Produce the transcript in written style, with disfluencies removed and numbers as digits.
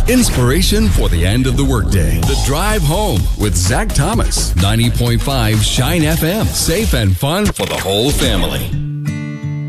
Inspiration for the end of the workday. The Drive Home with Zach Thomas. 90.5 Shine FM. Safe and fun for the whole family.